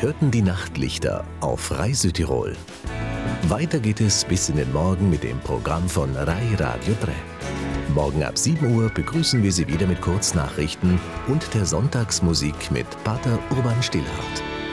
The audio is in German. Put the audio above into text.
hörten die Nachtlichter auf Rai Südtirol. Weiter geht es bis in den Morgen mit dem Programm von Rai Radio 3. Morgen ab 7 Uhr begrüßen wir Sie wieder mit Kurznachrichten und der Sonntagsmusik mit Pater Urban Stillhardt.